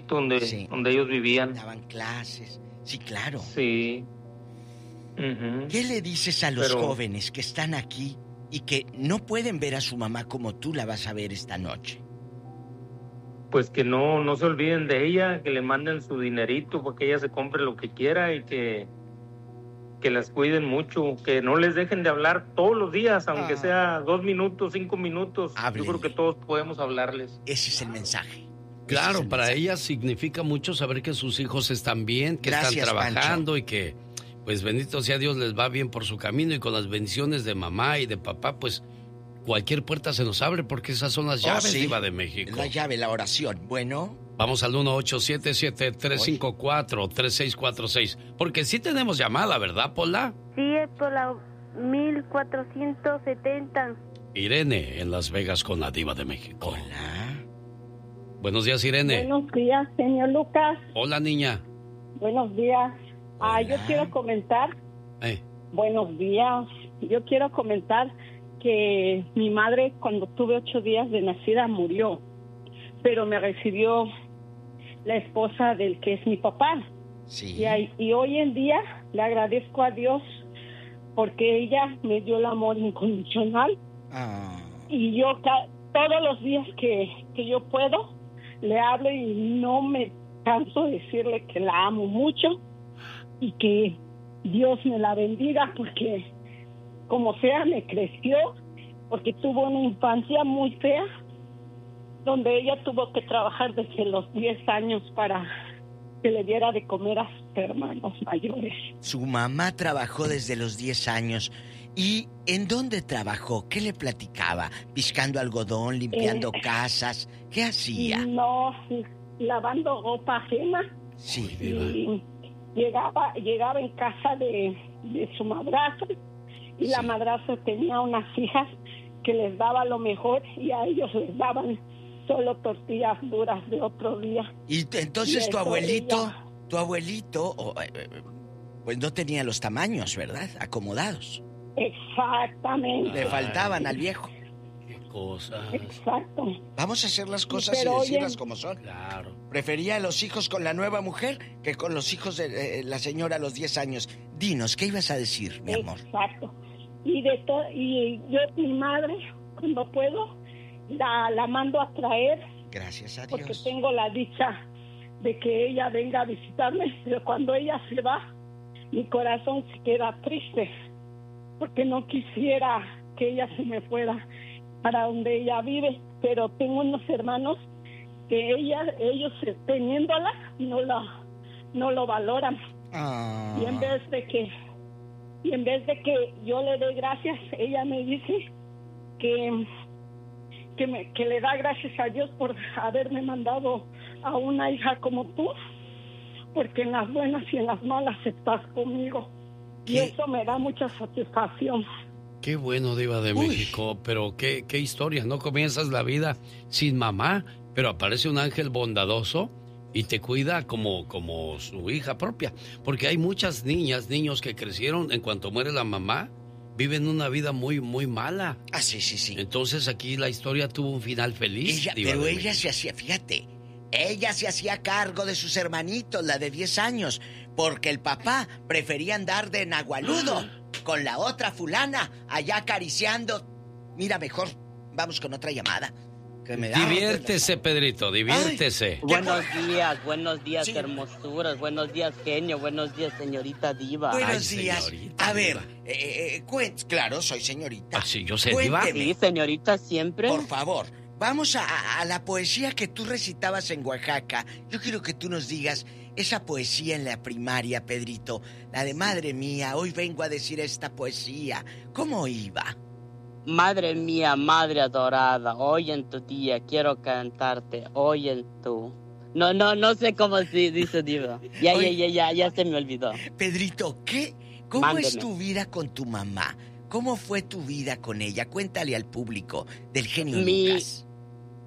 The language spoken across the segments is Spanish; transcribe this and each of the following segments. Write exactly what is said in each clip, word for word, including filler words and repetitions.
pueblito donde, sí. donde ellos vivían. Daban clases, sí, claro. Sí. Uh-huh. ¿Qué le dices a los Pero... jóvenes que están aquí y que no pueden ver a su mamá como tú la vas a ver esta noche? Pues que no, no se olviden de ella, que le manden su dinerito para que ella se compre lo que quiera y que, que las cuiden mucho, que no les dejen de hablar todos los días, aunque ah. sea dos minutos, cinco minutos. Háblenle. Yo creo que todos podemos hablarles. Ese es el mensaje. Claro, es el para mensaje. Ellas significa mucho saber que sus hijos están bien, que Gracias, están trabajando Pancho. Y que, pues bendito sea Dios, les va bien por su camino y con las bendiciones de mamá y de papá, pues cualquier puerta se nos abre porque esas son las llaves, oh, sí. Diva de México. La llave, la oración. Bueno. Vamos al uno ocho siete siete, tres cinco cuatro, tres seis cuatro seis. Porque sí tenemos llamada, ¿verdad, Pola? Sí, es por la mil cuatrocientos setenta. Irene, en Las Vegas con la Diva de México. Hola. Buenos días, Irene. Buenos días, señor Lucas. Hola, niña. Buenos días. Hola. Ah, yo quiero comentar. Eh. Buenos días. Yo quiero comentar que mi madre, cuando tuve ocho días de nacida, murió, pero me recibió la esposa del que es mi papá. Sí. Y, hay, y hoy en día le agradezco a Dios porque ella me dio el amor incondicional. Ah. Y yo ca- todos los días que, que yo puedo, le hablo y no me canso de decirle que la amo mucho y que Dios me la bendiga porque como sea me creció, porque tuvo una infancia muy fea donde ella tuvo que trabajar desde los diez años para que le diera de comer a sus hermanos mayores. Su mamá trabajó desde los diez años. ¿Y en dónde trabajó? ¿Qué le platicaba? ¿Piscando algodón, limpiando eh, casas? ¿Qué hacía? No, lavando ropa ajena. Sí. Y llegaba, llegaba en casa de, de su madrastra y sí. La madrastra tenía unas hijas que les daba lo mejor y a ellos les daban solo tortillas duras de otro día. Y entonces y tu abuelito, ella... tu abuelito, oh, pues no tenía los tamaños, ¿verdad? Acomodados. Exactamente. Le faltaban al viejo. Qué cosas. Exacto. Vamos a hacer las cosas Pero y decirlas oye... como son. Claro. Prefería a los hijos con la nueva mujer que con los hijos de eh, la señora a los diez años. Dinos, ¿qué ibas a decir, mi amor? Exacto. Y de to- y yo, mi madre, cuando puedo, la, la mando a traer. Gracias a Dios. Porque tengo la dicha de que ella venga a visitarme. Pero cuando ella se va, mi corazón se queda triste. Porque no quisiera que ella se me fuera para donde ella vive. Pero tengo unos hermanos que ella, ellos teniéndola, no, la, no lo valoran. Ah. Y en vez de que... Y en vez de que yo le dé gracias, ella me dice que, que, me, que le da gracias a Dios por haberme mandado a una hija como tú, porque en las buenas y en las malas estás conmigo. ¿Qué? Y eso me da mucha satisfacción. Qué bueno, Diva de Uy. México, pero qué, qué historia, ¿no? Comienzas la vida sin mamá, pero aparece un ángel bondadoso y te cuida como, como su hija propia. Porque hay muchas niñas, niños que crecieron en cuanto muere la mamá, viven una vida muy, muy mala. Ah, sí, sí, sí. Entonces aquí la historia tuvo un final feliz. Ella, pero ella México. se hacía, fíjate, ella se hacía cargo de sus hermanitos, la de diez años, porque el papá prefería andar de nagualudo con la otra fulana allá acariciando. Mira, mejor vamos con otra llamada. Que me da diviértese, Pedrito, diviértese. Ay, buenos días, buenos días, sí. hermosuras, buenos días, genio, buenos días, señorita Diva. Buenos Ay, días. señorita, a ver, eh, eh, cuent, claro, soy señorita. Ah, sí, yo sé, Cuénteme. Diva. Sí, señorita, siempre. Por favor, vamos a, a la poesía que tú recitabas en Oaxaca. Yo quiero que tú nos digas esa poesía en la primaria, Pedrito. La de madre mía, hoy vengo a decir esta poesía. ¿Cómo iba? Madre mía, madre adorada, hoy en tu día quiero cantarte, hoy en tu... No, no, no sé cómo se dice, Diva. Ya, Oye, ya, ya, ya, ya se me olvidó. Pedrito, ¿qué? ¿Cómo Mándeme. es tu vida con tu mamá? ¿Cómo fue tu vida con ella? Cuéntale al público del genio Mi... Lucas.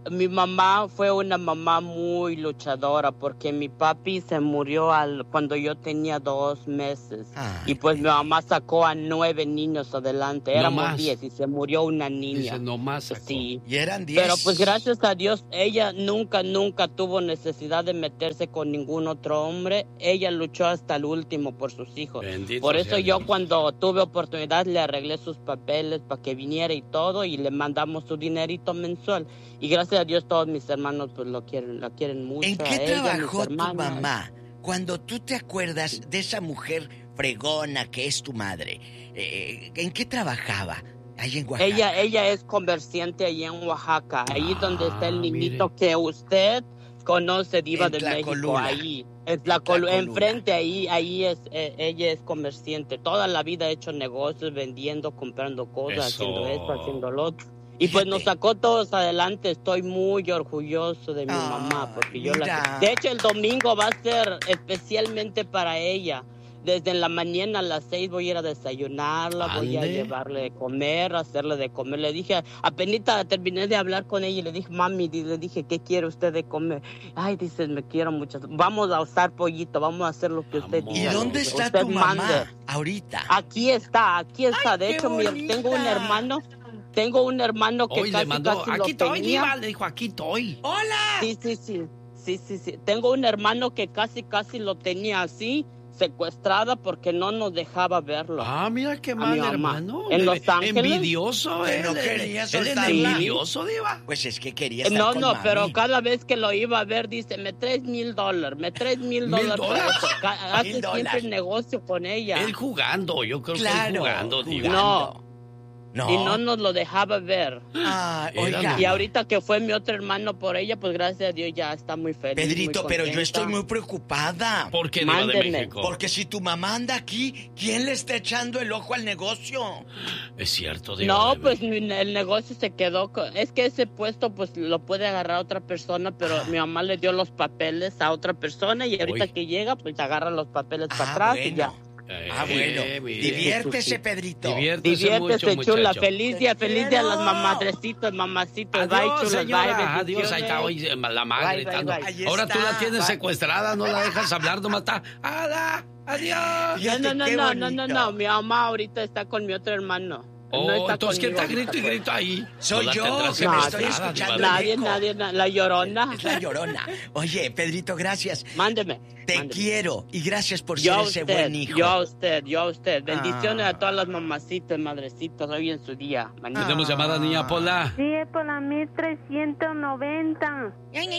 mi mamá fue una mamá muy luchadora porque mi papi se murió al, cuando yo tenía dos meses. Ay, y pues mi mamá sacó a nueve niños adelante. Éramos no diez y se murió una niña. Dice, no más sacó. Sí. Y eran diez. Pero pues gracias a Dios, ella nunca, nunca tuvo necesidad de meterse con ningún otro hombre. Ella luchó hasta el último por sus hijos. Bendito por eso yo Dios. Cuando tuve oportunidad le arreglé sus papeles para que viniera y todo y le mandamos su dinerito mensual. Y gracias a Dios todos mis hermanos pues lo quieren, la quieren mucho. ¿En qué a ella, trabajó tu hermanos. mamá? Cuando tú te acuerdas de esa mujer fregona que es tu madre, eh, ¿en qué trabajaba? Ahí en Oaxaca. Ella, ella es comerciante allí en Oaxaca, ahí Ah, donde está el niñito mire. que usted conoce, Diva En de México, Tlacolula. ahí. En la enfrente, ahí, ahí es, eh, ella es comerciante. Toda la vida ha hecho negocios, vendiendo, comprando cosas, Eso. haciendo esto, haciendo lo otro. Y pues Fíjate. nos sacó todos adelante. Estoy muy orgulloso de mi Ah, mamá, porque yo mira. la... De hecho, el domingo va a ser especialmente para ella. Desde en la mañana a las seis voy a ir a desayunarla, voy a Ande. llevarle de comer, hacerle de comer. Le dije, apenas terminé de hablar con ella y le dije, mami, le dije, ¿qué quiere usted de comer? Ay, dice, me quiero mucho. Vamos a usar pollito, vamos a hacer lo que usted Amor. ¿Y diga. dónde lo que está usted tu mamá mande. ahorita? Aquí está, aquí está. Ay, de qué hecho, mi- bonita. tengo un hermano, tengo un hermano que Hoy casi, le mandó, casi aquí lo estoy, tenía. Diva, le dijo, aquí estoy. ¡Hola! Sí, sí, sí, sí, sí, sí. Tengo un hermano que casi, casi lo tenía así, secuestrada porque no nos dejaba verlo. Ah, mira qué A mal mi mamá. hermano. En Él- Los Ángeles. Envidioso, Que él, no él- quería él es soltarla. envidioso, Diva. Pues es que quería Eh, estar No, con no, mami. pero cada vez que lo iba a ver, dice, me traes mil dólares, me traes mil ¿Mil dólares. por dólares? eso". Ca- Hace Mil siempre dólares. el negocio con ella. Él jugando, yo creo que Claro, él jugando, Diva. jugando. No. Y no nos lo dejaba ver. Ah, Era oiga. Y ahorita que fue mi otro hermano por ella, pues gracias a Dios ya está muy feliz. Pedrito, muy pero yo contenta. estoy muy preocupada. ¿Por qué Diva de Mándeme. México? Porque si tu mamá anda aquí, ¿quién le está echando el ojo al negocio? Es cierto, Diva No, de pues México. mi- el negocio se quedó. con- Es que ese puesto, pues lo puede agarrar otra persona, pero Ah. mi mamá le dio los papeles a otra persona y ahorita Uy. que llega, pues agarra los papeles para Ah, atrás y bueno. ya. Ah, bueno. Eh, mire. Diviértese, Pedrito. Diviértese, Diviértese, mucho, chula. muchacho. Feliz día, Te feliz día a las quiero. mamadrecitas, mamacitas. Bye, Adiós, chulas. señora. Bye, Adiós, ahí está hoy bendiciones. eh, la madre Bye, bye, gritando. bye. Ahí Ahora tú está. la tienes Bye. secuestrada, no la dejas hablar, nomás está. ¡Hala! ¡Adiós! No, Fíjate no, no, qué no, no, no, bonito. no. Mi mamá ahorita está con mi otro hermano. Oh, no está entonces, ¿quién está conmigo grito y ahorita, grito ahí? Soy la yo, tendrás que me No, estoy secuestrada, escuchando. Diva de Nadie, eco. nadie, na- la llorona. Es la llorona. Oye, Pedrito, gracias. Mándeme. Te mándeme. quiero y gracias por Yo ser a ese usted, buen hijo. yo a usted, yo a usted. Bendiciones Ah. a todas las mamacitas, madrecitas, hoy en su día. Mañana. Tenemos llamada, niña Pola. Sí, es por la mil trescientos noventa.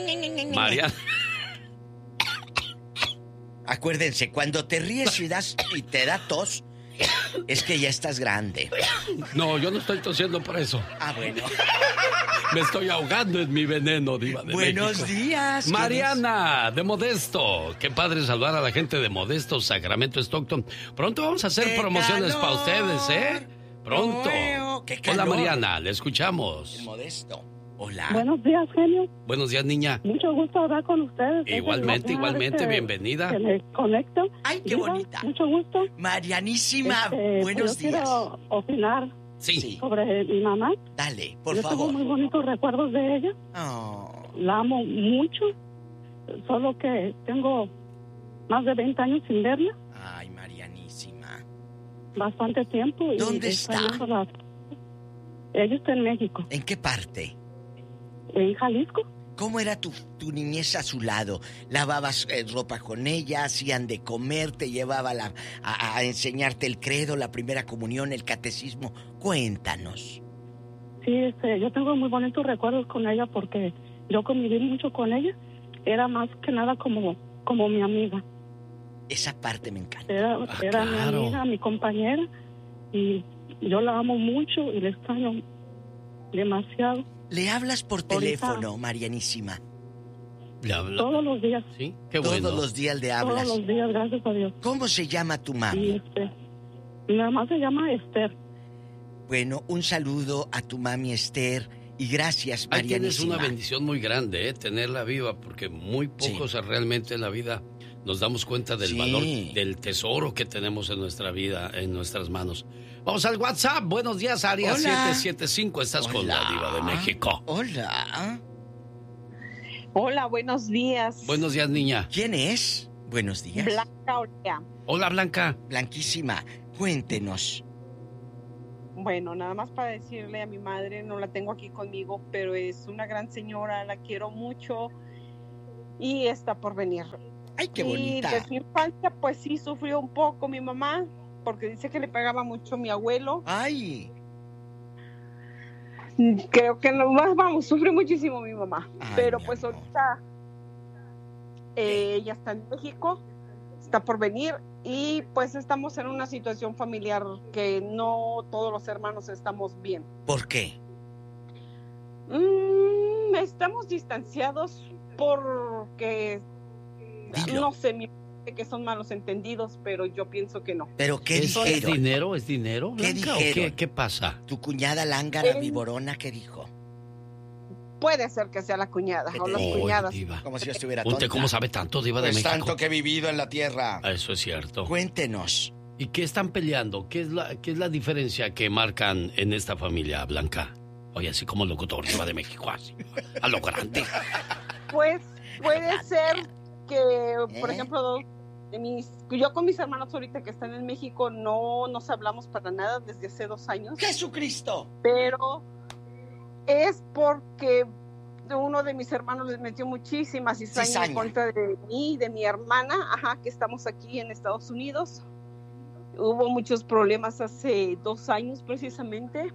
María. Acuérdense, cuando te ríes y, das, y te da tos, es que ya estás grande. No, yo no estoy tosiendo por eso. Ah, bueno. Me estoy ahogando en mi veneno, Diva de Buenos México. días. ¿quién Mariana, de Modesto. Qué padre saludar a la gente de Modesto, Sacramento, Stockton. Pronto vamos a hacer ¡Qué promociones para calor! ustedes, ¿eh? Pronto. Veo, ¡qué Hola, calor! Mariana, le es? escuchamos. El Modesto. Hola. Buenos días, genio. Buenos días, niña. Mucho gusto hablar con ustedes. Igualmente, Es la primera igualmente, vez que- bienvenida. que me conecto. Ay, qué Diva, bonita. Mucho gusto. Marianísima, Este, buenos yo días. quiero opinar Sí. Sí. sobre mi mamá. Dale, por yo favor. tengo muy bonitos recuerdos de ella. Oh. La amo mucho. Solo que tengo más de veinte años sin verla. Ay, Marianísima. Bastante tiempo. y ¿Dónde está? extrañándola. Ella está en México. ¿En qué parte? En Jalisco. ¿Cómo era tu, tu niñez a su lado? ¿Lavabas eh, ropa con ella? ¿Hacían de comer? ¿Te llevaba la, a, a enseñarte el credo, la primera comunión, el catecismo? Cuéntanos. Sí, este, yo tengo muy bonitos recuerdos con ella porque yo conviví mucho con ella. Era más que nada como, como mi amiga. Esa parte me encanta. Era, Ah, era mi claro. amiga, mi compañera. Y yo la amo mucho y la extraño demasiado. ¿Le hablas por Ahorita- teléfono, Marianísima? ¿Le hablo? Todos los días. Sí, qué Todos bueno. los días le hablas. Todos los días, gracias a Dios. ¿Cómo se llama tu Y mami? este, mi mamá se llama Esther. Bueno, un saludo a tu mami Esther y gracias, Ahí tienes Marianísima. una bendición muy grande, ¿eh? Tenerla viva, porque muy pocos realmente en la vida nos damos cuenta del Sí. valor, del tesoro que tenemos en nuestra vida, en nuestras manos. Vamos al WhatsApp. Buenos días, Área Hola. siete siete cinco. Estás con la Hola. Diva de México. Hola. Hola, buenos días. Buenos días, niña. ¿Quién es? Buenos días. Blanca Olea. Hola, Blanca. Blanquísima, cuéntenos. Bueno, nada más para decirle a mi madre, no la tengo aquí conmigo, pero es una gran señora, la quiero mucho y está por venir. ¡Ay, qué bonita! Y de su infancia, pues sí, sufrió un poco mi mamá, porque dice que le pegaba mucho mi abuelo. ¡Ay! Creo que no más, vamos, sufre muchísimo mi mamá. Ay, pero mi pues amor. ahorita eh, ella está en México, está por venir y pues estamos en una situación familiar que no todos los hermanos estamos bien. ¿Por qué? Mm, estamos distanciados porque Dilo. no sé, mi que son malos entendidos, pero yo pienso que no. ¿Pero qué ¿Es, dijeron? ¿Es dinero? ¿Es dinero, ¿Qué Blanca? ¿O dijeron? qué, qué pasa? Tu cuñada lángara, Eh, viborona, ¿qué dijo? Puede ser que sea la cuñada ¿Qué o te las digo? cuñadas. Oy, diva. Como si yo estuviera ¿Usted tonta. cómo sabe tanto, diva de Pues México? tanto que he vivido en la tierra. Eso es cierto. Cuéntenos. ¿Y qué están peleando? ¿Qué es la, qué es la diferencia que marcan en esta familia, Blanca? Oye, así como locutor, diva de México, así, a lo grande. Pues puede ser que, por ¿Eh? ejemplo, dos de mis, yo con mis hermanos ahorita que están en México no nos hablamos para nada desde hace dos años, ¡Jesucristo! pero es porque uno de mis hermanos les metió muchísimas cizañas Cizaña. en contra de mí y de mi hermana, ajá, que estamos aquí en Estados Unidos. Hubo muchos problemas hace dos años precisamente,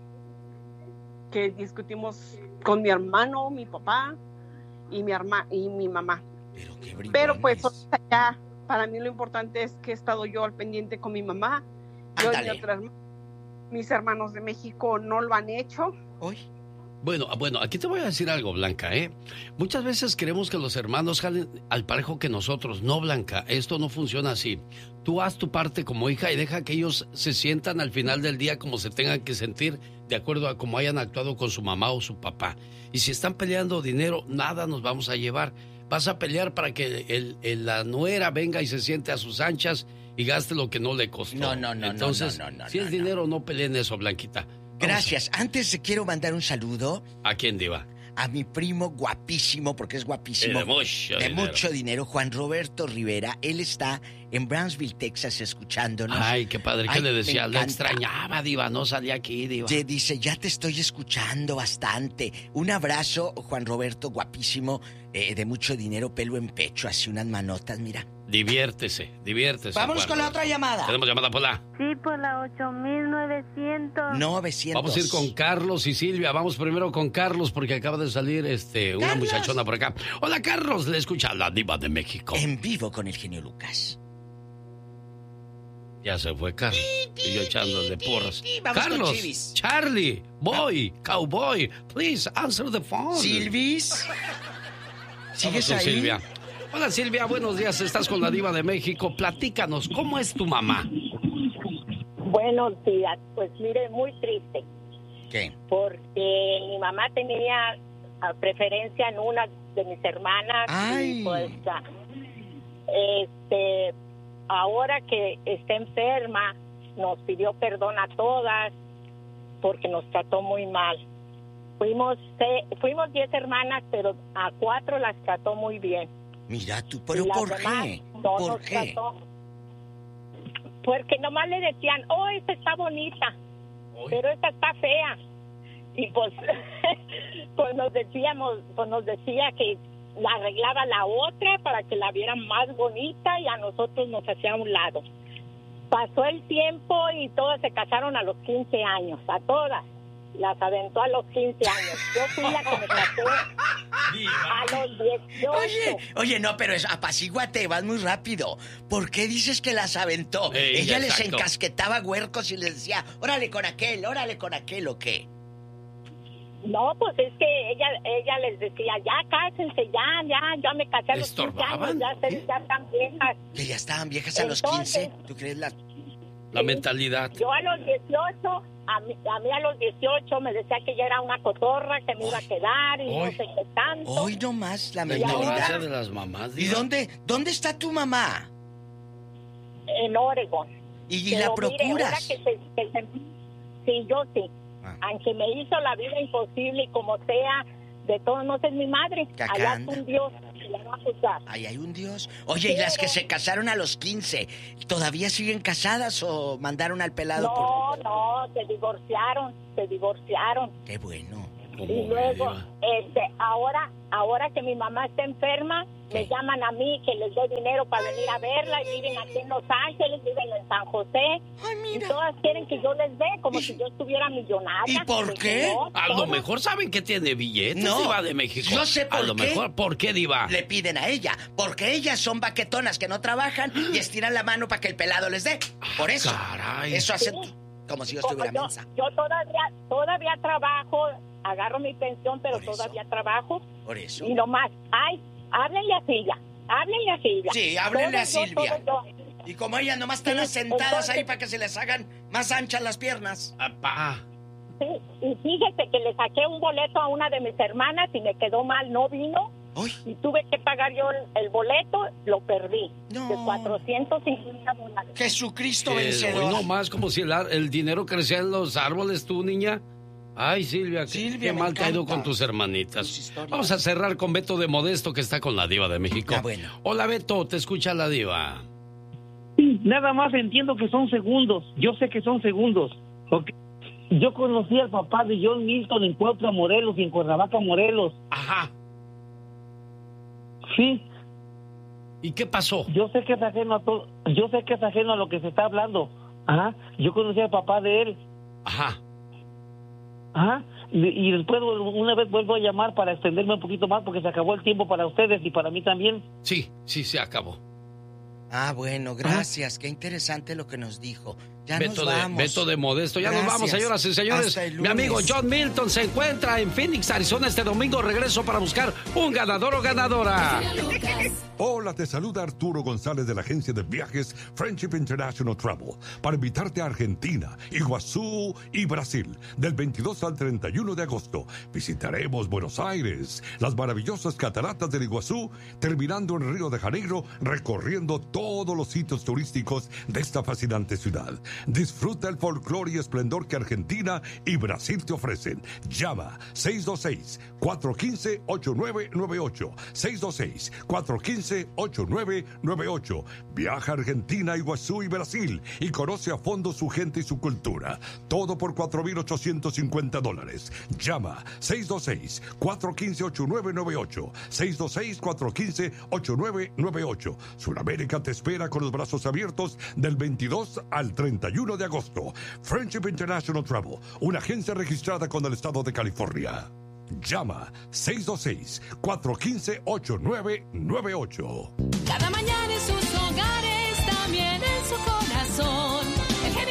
que discutimos con mi hermano, mi papá y mi herma, y mi mamá. Pero qué bribones. Pero pues ahorita ya, para mí lo importante es que he estado yo al pendiente con mi mamá. Yo y Ándale. mi otra herma- mis hermanos de México no lo han hecho. Uy, Bueno, bueno, aquí te voy a decir algo, Blanca, ¿eh? Muchas veces queremos que los hermanos jalen al parejo que nosotros. No, Blanca, esto no funciona así. Tú haz tu parte como hija y deja que ellos se sientan al final del día como se tengan que sentir de acuerdo a cómo hayan actuado con su mamá o su papá. Y si están peleando dinero, nada nos vamos a llevar. Vas a pelear para que el, el- la nuera venga y se siente a sus anchas y gaste lo que no le costó. No, no, no, no, Entonces, no, no, no, si es no, dinero, no peleen eso, Blanquita. Vamos gracias. Antes te quiero mandar un saludo ¿A quién, diva? a mi primo guapísimo, porque es guapísimo. Eh, de mucho de dinero. mucho dinero, Juan Roberto Rivera. Él está en Brownsville, Texas, escuchándonos. Ay, qué padre. ¿Qué Ay, le me decía? Le encanta. extrañaba, diva. No salía aquí, diva. Ye- Dice, ya te estoy escuchando bastante. Un abrazo, Juan Roberto, guapísimo, eh, de mucho dinero, pelo en pecho, así unas manotas, mira. Diviértese, diviértese. Vámonos Juan. con la otra llamada. Tenemos llamada por la. Sí, por la ocho mil novecientos. novecientos. Vamos a ir con Carlos y Silvia. Vamos primero con Carlos porque acaba de salir este una ¡Carlos! muchachona por acá. Hola, Carlos. Le escucha la diva de México. En vivo con el genio Lucas. Ya se fue Carlos. Y yo echándole porras. Vamos con Carlos, Chivis. Charlie, Boy, Cowboy, please answer the phone. Silvis. ¿Sigues Vamos con ahí? Silvia. Hola, Silvia. Buenos días. Estás con la diva de México. Platícanos, ¿cómo es tu mamá? Buenos días, pues mire, muy triste, ¿Qué? porque mi mamá tenía ah, preferencia en una de mis hermanas. Ay. Y pues ah, este ahora que está enferma nos pidió perdón a todas porque nos trató muy mal. Fuimos se- fuimos diez hermanas, pero a cuatro las trató muy bien. Mira tú, pero Y las ¿por demás qué? no ¿Por nos qué? trató. Porque nomás le decían, oh, esta está bonita, pero esta está fea. Y pues, pues nos decíamos, pues nos decía que la arreglaba la otra para que la vieran más bonita y a nosotros nos hacía a un lado. Pasó el tiempo y todas se casaron a los quince años, a todas. Las aventó a los quince años. Yo fui la que me casé a los dieciocho. Oye, oye, no, pero es apacíguate, vas muy rápido. ¿Por qué dices que las aventó? Ey, Ella les exacto. encasquetaba huercos y les decía, órale con aquel, órale con aquel, ¿o qué? No, pues es que ella ella les decía, ya cásense, ya, ya, ya me casé a los quince años, ¿Estorbaban? ya, se- ya están viejas. Que ya estaban viejas a los Entonces- quince. ¿Tú crees la...? La mentalidad. Yo a los dieciocho, a mí, a mí a los dieciocho me decía que yo era una cotorra, que me iba a quedar y no Ay. sé qué tanto. Hoy nomás la La mentalidad. ignorancia de las mamás. ¿Y diva. dónde, dónde está tu mamá? En Oregon. ¿Y, y Pero la mire, procuras? ahora que se- que se- sí, yo sí. Ah. Aunque me hizo la vida imposible y como sea, de todos modos es mi madre. Que acá Allá anda. es un Dios que le va a juzgar. Ahí hay un Dios. Oye, ¿y las que se casaron a los quince, todavía siguen casadas o mandaron al pelado? No, por... no, se divorciaron, se divorciaron. Qué bueno. Y luego, este, ahora, ahora que mi mamá está enferma, me llaman a mí que les doy dinero para venir a verla, y viven aquí en Los Ángeles, viven en San José. Ay, mira. Y todas quieren que yo les dé, como si yo estuviera millonaria. ¿Y por qué? No, A lo todas. mejor saben que tiene billetes, No, Diva de México. yo sé por A lo qué. mejor, ¿por qué, Diva? Le piden a ella, porque ellas son baquetonas que no trabajan y estiran la mano para que el pelado les dé. Por eso. Caray. Eso hacen Sí. como si yo Como estuviera yo, mensa. yo todavía, todavía trabajo, agarro mi pensión, pero Por eso. todavía trabajo. Por eso. Y nomás, ay, háblenle a Silvia, háblenle a Silvia. Sí, háblenle a Todo yo, Silvia. todo yo. Y como ellas nomás están Sí, sentadas entonces- ahí para que se les hagan más anchas las piernas. Apá. Sí, y fíjese que le saqué un boleto a una de mis hermanas y me quedó mal, no vino. Uy. Y tuve que pagar yo el, el boleto, lo perdí. No. De cuatrocientos cincuenta dólares. Jesucristo Eh, vencedor. hoy no más, como si el, ar- el dinero crecía en los árboles, tú, niña. Ay, Silvia, qué, Silvia, qué me mal te ha ido encanta con tus hermanitas. tus historias. Vamos a cerrar con Beto de Modesto, que está con la Diva de México. Ah, bueno. Hola, Beto, te escucha la Diva. Sí, nada más entiendo que son segundos. Yo sé que son segundos. Porque yo conocí al papá de John Milton en Cuautla, Morelos, y en Cuernavaca, Morelos. Ajá. Sí, ¿Y qué pasó? yo sé que es ajeno a todo. Yo sé que es ajeno a lo que se está hablando. Ajá. Yo conocí al papá de él. Ajá. Ajá. Y, y después una vez vuelvo a llamar para extenderme un poquito más porque se acabó el tiempo para ustedes y para mí también. Sí, sí, se acabó. Ah, bueno, gracias. Qué interesante lo que nos dijo. Ya Beto nos de, vamos. Beto de Modesto. Ya nos Gracias. vamos, señoras y señores. Hasta el Mi amigo lunes. John Milton se encuentra en Phoenix, Arizona este domingo. Regreso para buscar un ganador o ganadora. Hola, te saluda Arturo González de la agencia de viajes Friendship International Travel para invitarte a Argentina, Iguazú y Brasil del veintidós al treinta y uno de agosto. Visitaremos Buenos Aires, las maravillosas cataratas del Iguazú, terminando en Río de Janeiro, recorriendo todos los sitios turísticos de esta fascinante ciudad. Disfruta el folclore y esplendor que Argentina y Brasil te ofrecen. Llama seis dos seis, cuatro uno cinco, ocho nueve nueve ocho, seis dos seis, cuatro uno cinco, ocho nueve nueve ocho. Viaja a Argentina, Iguazú y Brasil y conoce a fondo su gente y su cultura. Todo por cuatro mil ochocientos cincuenta dólares. Llama seis dos seis, cuatro uno cinco, ocho nueve nueve ocho, seis dos seis, cuatro uno cinco, ocho nueve nueve ocho. Sudamérica te espera con los brazos abiertos del veintidós al treinta y uno de agosto. Friendship International Travel, una agencia registrada con el estado de California. Llama seis dos seis, cuatro uno cinco, ocho nueve nueve ocho. Cada mañana en sus hogares, también en su corazón. El genio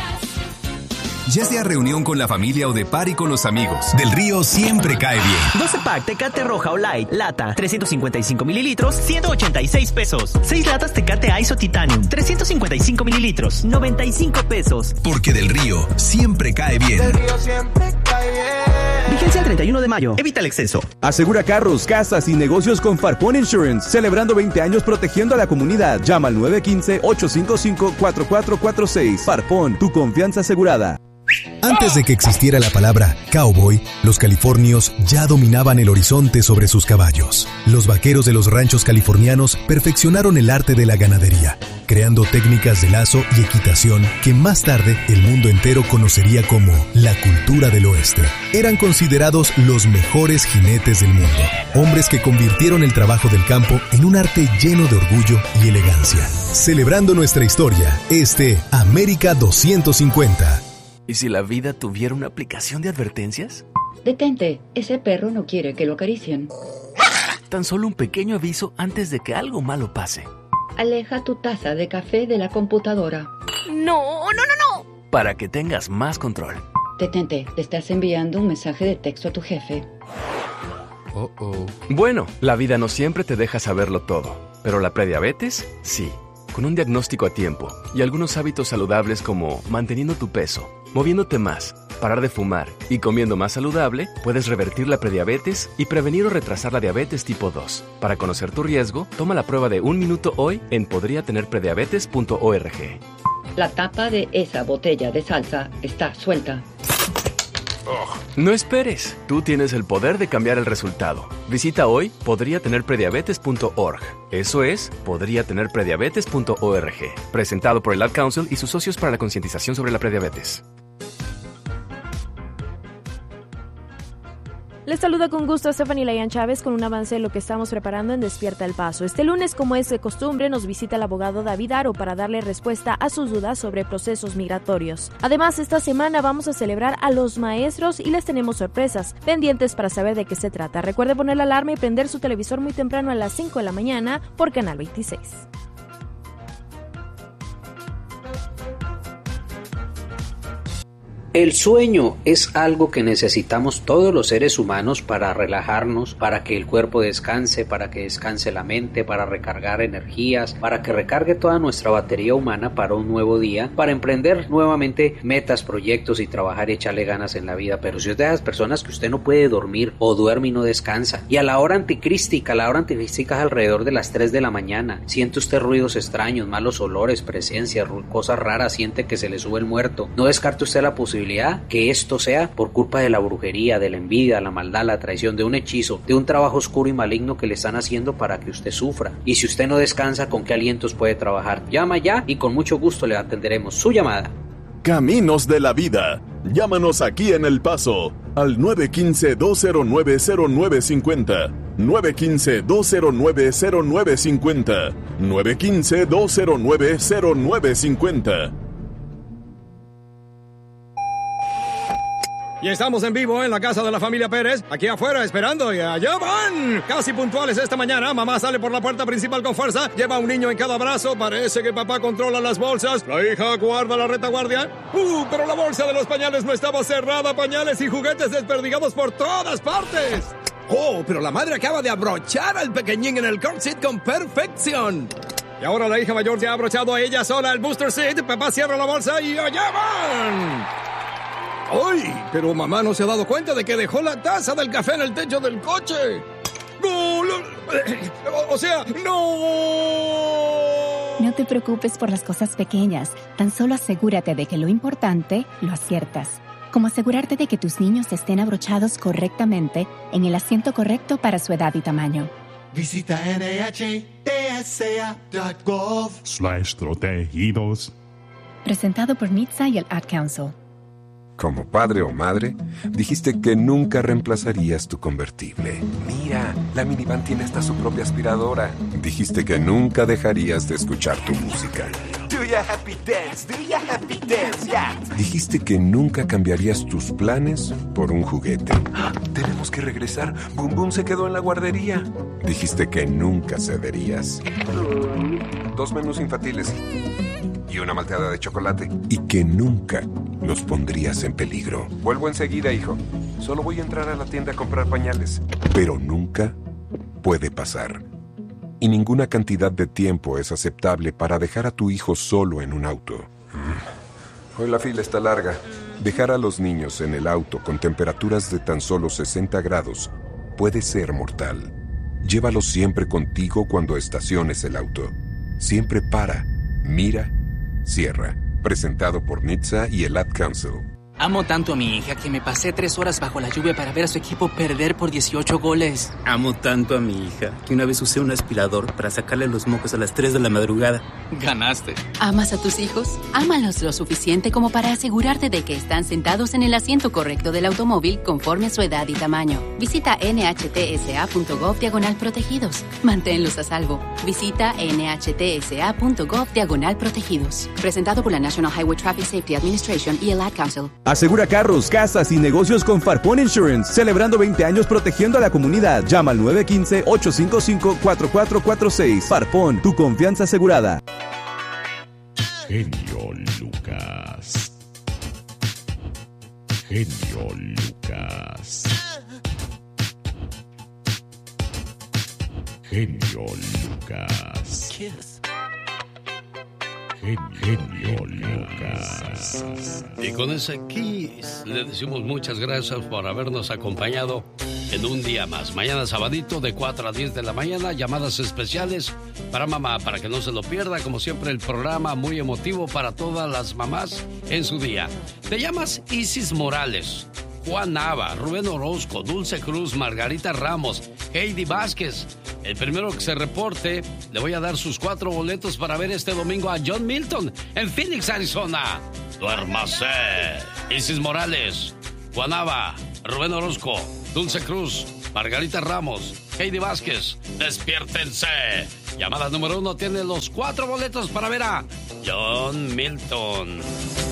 Lucas. Ya sea reunión con la familia o de party con los amigos, Del Río siempre cae bien. doce pack Tecate Roja o Light, lata, trescientos cincuenta y cinco mililitros, ciento ochenta y seis pesos. seis latas Tecate Iso Titanium, trescientos cincuenta y cinco mililitros, noventa y cinco pesos. Porque Del Río siempre cae bien. Del Río siempre cae bien. Vigencia el treinta y uno de mayo. Evita el exceso. Asegura carros, casas y negocios con Farpón Insurance. Celebrando veinte años protegiendo a la comunidad. Llama al nueve uno cinco, ocho cinco cinco, cuatro cuatro cuatro seis. Farpón, tu confianza asegurada. Antes de que existiera la palabra cowboy, los californios ya dominaban el horizonte sobre sus caballos. Los vaqueros de los ranchos californianos perfeccionaron el arte de la ganadería, creando técnicas de lazo y equitación que más tarde el mundo entero conocería como la cultura del oeste. Eran considerados los mejores jinetes del mundo, hombres que convirtieron el trabajo del campo en un arte lleno de orgullo y elegancia. Celebrando nuestra historia, este América doscientos cincuenta. ¿Y si la vida tuviera una aplicación de advertencias? Detente, ese perro no quiere que lo acaricien. Tan solo un pequeño aviso antes de que algo malo pase. Aleja tu taza de café de la computadora. No, no, no, no. Para que tengas más control. Detente, te estás enviando un mensaje de texto a tu jefe. Oh, oh. Bueno, la vida no siempre te deja saberlo todo, pero la prediabetes, sí. Con un diagnóstico a tiempo y algunos hábitos saludables como manteniendo tu peso, moviéndote más, parar de fumar y comiendo más saludable, puedes revertir la prediabetes y prevenir o retrasar la diabetes tipo dos. Para conocer tu riesgo, toma la prueba de un minuto hoy en podría tener prediabetes punto org. La tapa de esa botella de salsa está suelta. No esperes, tú tienes el poder de cambiar el resultado. Visita hoy podría tener prediabetes punto org. Eso es, podría tener prediabetes punto org. Presentado por el Ad Council y sus socios para la concientización sobre la prediabetes. Les saluda con gusto Stephanie Layan Chávez con un avance de lo que estamos preparando en Despierta El Paso. Este lunes, como es de costumbre, nos visita el abogado David Aro para darle respuesta a sus dudas sobre procesos migratorios. Además, esta semana vamos a celebrar a los maestros y les tenemos sorpresas pendientes para saber de qué se trata. Recuerde poner la alarma y prender su televisor muy temprano a las cinco de la mañana por Canal veintiséis. El sueño es algo que necesitamos todos los seres humanos para relajarnos, para que el cuerpo descanse, para que descanse la mente, para recargar energías, para que recargue toda nuestra batería humana para un nuevo día, para emprender nuevamente metas, proyectos y trabajar y echarle ganas en la vida. Pero si es de esas personas que usted no puede dormir o duerme y no descansa, y a la hora anticrística, la hora anticrística es alrededor de las tres de la mañana, siente usted ruidos extraños, malos olores, presencias, cosas raras, siente que se le sube el muerto, no descarte usted la posibilidad que esto sea por culpa de la brujería, de la envidia, la maldad, la traición, de un hechizo, de un trabajo oscuro y maligno que le están haciendo para que usted sufra. Y si usted no descansa, ¿con qué alientos puede trabajar? Llama ya y con mucho gusto le atenderemos su llamada. Caminos de la vida. Llámanos aquí en El Paso al nueve uno cinco, dos cero nueve, cero nueve cinco cero. nueve uno cinco, dos cero nueve, cero nueve cinco cero. nueve uno cinco, dos cero nueve, cero nueve cinco cero. Y estamos en vivo en la casa de la familia Pérez, aquí afuera esperando y allá van. Casi puntuales esta mañana, mamá sale por la puerta principal con fuerza, lleva a un niño en cada brazo, parece que papá controla las bolsas, la hija guarda la retaguardia. Uh, pero la bolsa de los pañales no estaba cerrada, pañales y juguetes desperdigados por todas partes. Oh, pero la madre acaba de abrochar al pequeñín en el car seat con perfección. Y ahora la hija mayor ya ha abrochado a ella sola el booster seat, papá cierra la bolsa y allá van. ¡Ay! Pero mamá no se ha dado cuenta de que dejó la taza del café en el techo del coche. ¡No! O sea, ¡no! No te preocupes por las cosas pequeñas. Tan solo asegúrate de que lo importante lo aciertas. Como asegurarte de que tus niños estén abrochados correctamente en el asiento correcto para su edad y tamaño. Visita N H T S A punto gov slash protegidos. Presentado por N H T S A y el Ad Council. Como padre o madre, dijiste que nunca reemplazarías tu convertible. Mira, la minivan tiene hasta su propia aspiradora. Dijiste que nunca dejarías de escuchar tu música. Do ya happy dance, do ya happy dance, yeah. Dijiste que nunca cambiarías tus planes por un juguete. ¡Ah! Tenemos que regresar. Boom Boom se quedó en la guardería. Dijiste que nunca cederías. Dos menús infantiles y una malteada de chocolate. Y que nunca los pondrías en peligro. Vuelvo enseguida, hijo. Solo voy a entrar a la tienda a comprar pañales. Pero nunca puede pasar. Y ninguna cantidad de tiempo es aceptable para dejar a tu hijo solo en un auto. Hoy la fila está larga. Dejar a los niños en el auto con temperaturas de tan solo sesenta grados puede ser mortal. Llévalos siempre contigo cuando estaciones el auto. Siempre para, mira, cierra. Presentado por N H T S A y el Ad Council. Amo tanto a mi hija que me pasé tres horas bajo la lluvia para ver a su equipo perder por dieciocho goles. Amo tanto a mi hija que una vez usé un aspirador para sacarle los mocos a las tres de la madrugada. Ganaste. ¿Amas a tus hijos? Ámalos lo suficiente como para asegurarte de que están sentados en el asiento correcto del automóvil conforme a su edad y tamaño. Visita N H T S A punto gov diagonal protegidos. Manténlos a salvo. Visita N H T S A punto gov diagonal protegidos. Presentado por la National Highway Traffic Safety Administration y el Ad Council. Asegura carros, casas y negocios con Farpon Insurance, celebrando veinte años protegiendo a la comunidad. Llama al nueve uno cinco, ocho cinco cinco, cuatro cuatro cuatro seis. Farpon, tu confianza asegurada. Genio Lucas. Genio Lucas. Genio Lucas. Kiss. Genio Lucas. Y con ese Kiss le decimos muchas gracias por habernos acompañado en un día más. Mañana sabadito de cuatro a diez de la mañana, llamadas especiales para mamá, para que no se lo pierda. Como siempre, el programa muy emotivo para todas las mamás en su día. Te llamas Isis Morales. Juan Nava, Rubén Orozco, Dulce Cruz, Margarita Ramos, Heidi Vázquez. El primero que se reporte, le voy a dar sus cuatro boletos para ver este domingo a John Milton en Phoenix, Arizona. Duérmase. Isis Morales, Juan Nava, Rubén Orozco, Dulce Cruz, Margarita Ramos, Heidi Vázquez, despiértense. Llamada número uno tiene los cuatro boletos para ver a John Milton.